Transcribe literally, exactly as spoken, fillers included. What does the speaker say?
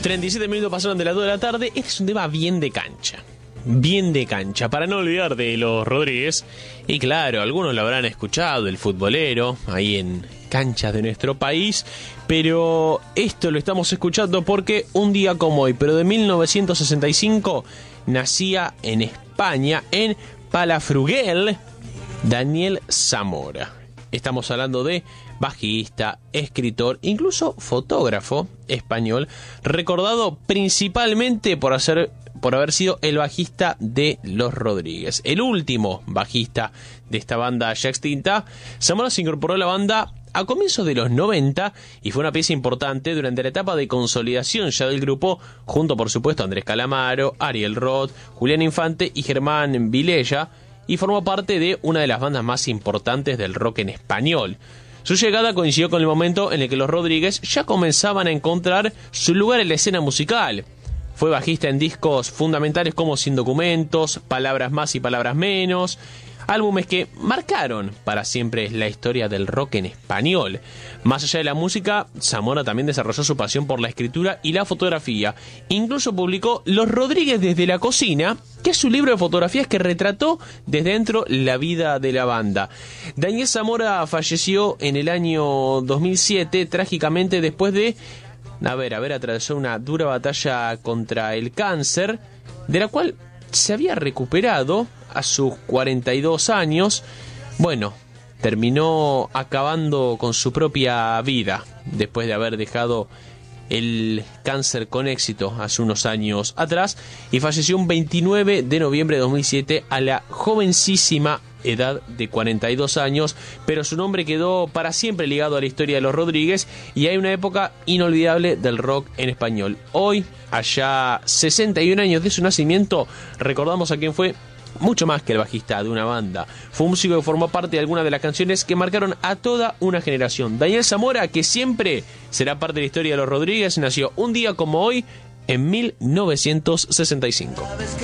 treinta y siete minutos pasaron de las dos de la tarde. Este es un tema bien de cancha. Bien de cancha, para no olvidar de los Rodríguez. Y claro, algunos lo habrán escuchado, el futbolero, ahí en canchas de nuestro país. Pero esto lo estamos escuchando porque un día como hoy, pero de mil novecientos sesenta y cinco, nacía en España, en Palafrugell, Daniel Zamora. Estamos hablando de bajista, escritor, incluso fotógrafo español, recordado principalmente por hacer, por haber sido el bajista de Los Rodríguez, el último bajista de esta banda ya extinta. Zamora se incorporó a la banda a comienzos de los noventa y fue una pieza importante durante la etapa de consolidación ya del grupo, junto por supuesto a Andrés Calamaro, Ariel Roth, Julián Infante y Germán Vilella, y formó parte de una de las bandas más importantes del rock en español. Su llegada coincidió con el momento en el que los Rodríguez ya comenzaban a encontrar su lugar en la escena musical. Fue bajista en discos fundamentales como Sin Documentos, Palabras Más y Palabras Menos, álbumes que marcaron para siempre la historia del rock en español. Más allá de la música, Zamora también desarrolló su pasión por la escritura y la fotografía. Incluso publicó Los Rodríguez desde la cocina, que es su libro de fotografías que retrató desde dentro la vida de la banda. Daniel Zamora falleció en el año dos mil siete, trágicamente después de a ver, haber atravesado una dura batalla contra el cáncer, de la cual se había recuperado a sus cuarenta y dos años. Bueno, terminó acabando con su propia vida después de haber dejado el cáncer con éxito hace unos años atrás, y falleció un veintinueve de noviembre de dos mil siete a la jovencísima edad de cuarenta y dos años, pero su nombre quedó para siempre ligado a la historia de los Rodríguez y hay una época inolvidable del rock en español. Hoy, allá sesenta y un años de su nacimiento, recordamos a quien fue mucho más que el bajista de una banda. Fue un músico que formó parte de algunas de las canciones que marcaron a toda una generación. Daniel Zamora, que siempre será parte de la historia de los Rodríguez, nació un día como hoy en mil novecientos sesenta y cinco.